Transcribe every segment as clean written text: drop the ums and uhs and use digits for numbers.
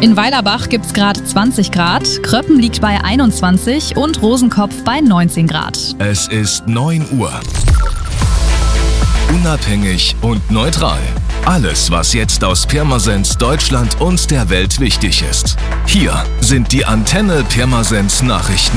In Weilerbach gibt es gerade 20 Grad, Kröppen liegt bei 21 und Rosenkopf bei 19 Grad. Es ist 9 Uhr. Unabhängig und neutral. Alles, was jetzt aus Pirmasens, Deutschland und der Welt wichtig ist. Hier sind die Antenne Pirmasens Nachrichten.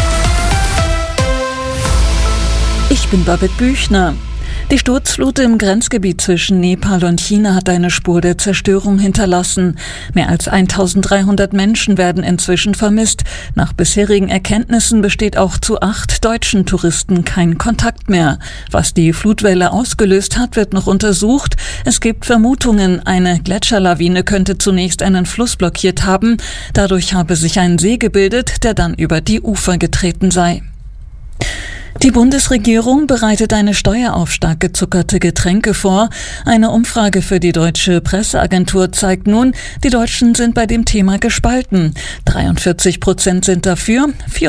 Ich bin Babette Büchner. Die Sturzflut im Grenzgebiet zwischen Nepal und China hat eine Spur der Zerstörung hinterlassen. Mehr als 1300 Menschen werden inzwischen vermisst. Nach bisherigen Erkenntnissen besteht auch zu 8 deutschen Touristen kein Kontakt mehr. Was die Flutwelle ausgelöst hat, wird noch untersucht. Es gibt Vermutungen, eine Gletscherlawine könnte zunächst einen Fluss blockiert haben. Dadurch habe sich ein See gebildet, der dann über die Ufer getreten sei. Die Bundesregierung bereitet eine Steuer auf stark gezuckerte Getränke vor. Eine Umfrage für die Deutsche Presseagentur zeigt nun, die Deutschen sind bei dem Thema gespalten. 43% sind dafür,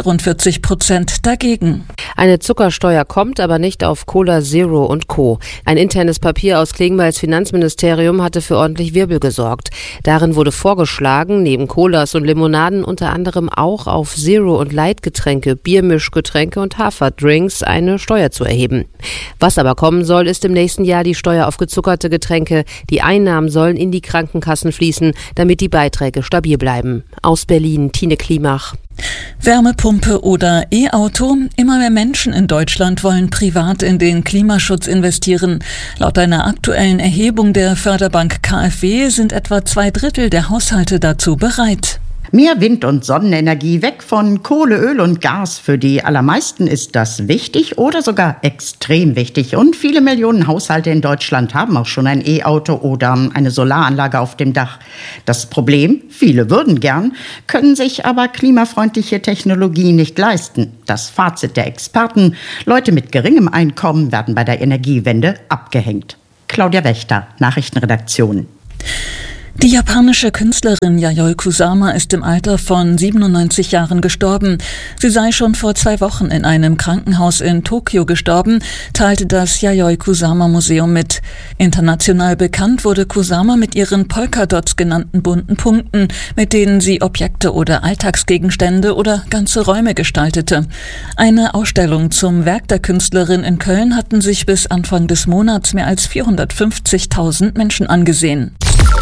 44% dagegen. Eine Zuckersteuer kommt, aber nicht auf Cola Zero und Co. Ein internes Papier aus Klingbeils Finanzministerium hatte für ordentlich Wirbel gesorgt. Darin wurde vorgeschlagen, neben Colas und Limonaden unter anderem auch auf Zero- und Light-Getränke, Biermischgetränke und Haferdrinks eine Steuer zu erheben. Was aber kommen soll, ist im nächsten Jahr die Steuer auf gezuckerte Getränke. Die Einnahmen sollen in die Krankenkassen fließen, damit die Beiträge stabil bleiben. Aus Berlin, Tine Klimach. Wärmepumpe oder E-Auto? Immer mehr Menschen in Deutschland wollen privat in den Klimaschutz investieren. Laut einer aktuellen Erhebung der Förderbank KfW sind etwa 2/3 der Haushalte dazu bereit. Mehr Wind- und Sonnenenergie, weg von Kohle, Öl und Gas. Für die allermeisten ist das wichtig oder sogar extrem wichtig. Und viele Millionen Haushalte in Deutschland haben auch schon ein E-Auto oder eine Solaranlage auf dem Dach. Das Problem, viele würden gern, können sich aber klimafreundliche Technologie nicht leisten. Das Fazit der Experten: Leute mit geringem Einkommen werden bei der Energiewende abgehängt. Claudia Wächter, Nachrichtenredaktion. Die japanische Künstlerin Yayoi Kusama ist im Alter von 97 Jahren gestorben. Sie sei schon vor 2 Wochen in einem Krankenhaus in Tokio gestorben, teilte das Yayoi Kusama Museum mit. International bekannt wurde Kusama mit ihren Polkadots genannten bunten Punkten, mit denen sie Objekte oder Alltagsgegenstände oder ganze Räume gestaltete. Eine Ausstellung zum Werk der Künstlerin in Köln hatten sich bis Anfang des Monats mehr als 450.000 Menschen angesehen.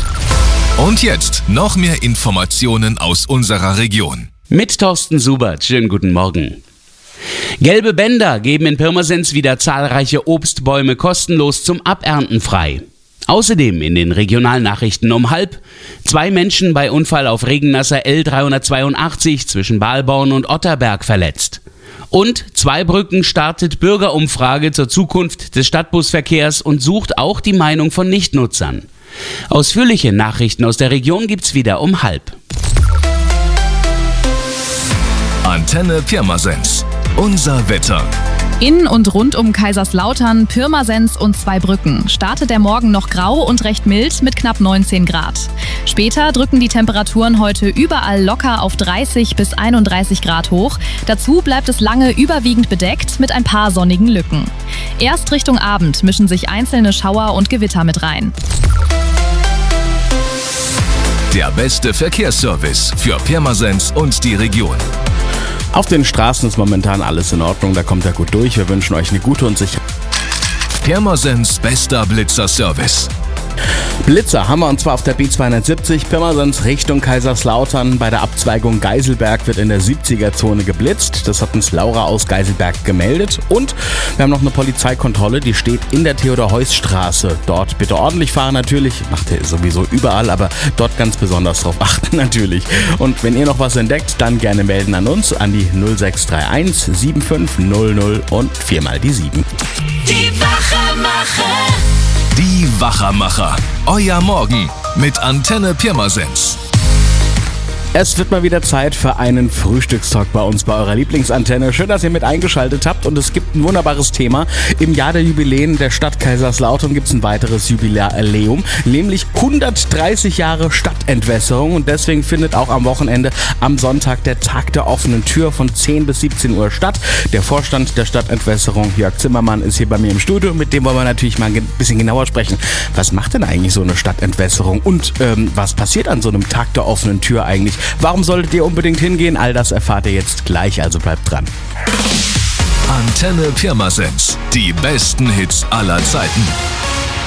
Und jetzt noch mehr Informationen aus unserer Region. Mit Thorsten Subert, schönen guten Morgen. Gelbe Bänder geben in Pirmasens wieder zahlreiche Obstbäume kostenlos zum Abernten frei. Außerdem in den Regionalnachrichten um 12:30: 2 Menschen bei Unfall auf Regennasser L382 zwischen Balborn und Otterberg verletzt. Und Zweibrücken startet Bürgerumfrage zur Zukunft des Stadtbusverkehrs und sucht auch die Meinung von Nichtnutzern. Ausführliche Nachrichten aus der Region gibt's wieder um 12:30. Antenne Pirmasens. Unser Wetter. In und rund um Kaiserslautern, Pirmasens und Zweibrücken startet der Morgen noch grau und recht mild mit knapp 19 Grad. Später drücken die Temperaturen heute überall locker auf 30 bis 31 Grad hoch. Dazu bleibt es lange überwiegend bedeckt mit ein paar sonnigen Lücken. Erst Richtung Abend mischen sich einzelne Schauer und Gewitter mit rein. Der beste Verkehrsservice für Pirmasens und die Region. Auf den Straßen ist momentan alles in Ordnung, da kommt er gut durch. Wir wünschen euch eine gute und sichere... Pirmasens bester Blitzer-Service. Blitzer haben wir, und zwar auf der B270 Pirmasens Richtung Kaiserslautern. Bei der Abzweigung Geiselberg wird in der 70er-Zone geblitzt. Das hat uns Laura aus Geiselberg gemeldet. Und wir haben noch eine Polizeikontrolle, die steht in der Theodor-Heuss-Straße. Dort bitte ordentlich fahren natürlich. Macht ihr sowieso überall, aber dort ganz besonders drauf achten natürlich. Und wenn ihr noch was entdeckt, dann gerne melden an uns, an die 0631 7500 und 4x7. Die Wachermacher. Die Wachermacher. Euer Morgen mit Antenne Pirmasens. Es wird mal wieder Zeit für einen Frühstückstalk bei uns bei eurer Lieblingsantenne. Schön, dass ihr mit eingeschaltet habt und es gibt ein wunderbares Thema. Im Jahr der Jubiläen der Stadt Kaiserslautern gibt es ein weiteres Jubiläum, nämlich 130 Jahre Stadtentwässerung und deswegen findet auch am Wochenende am Sonntag der Tag der offenen Tür von 10 bis 17 Uhr statt. Der Vorstand der Stadtentwässerung, Jörg Zimmermann, ist hier bei mir im Studio. Mit dem wollen wir natürlich mal ein bisschen genauer sprechen. Was macht denn eigentlich so eine Stadtentwässerung und was passiert an so einem Tag der offenen Tür eigentlich? Warum solltet ihr unbedingt hingehen? All das erfahrt ihr jetzt gleich, also bleibt dran. Antenne Pirmasens. Die besten Hits aller Zeiten.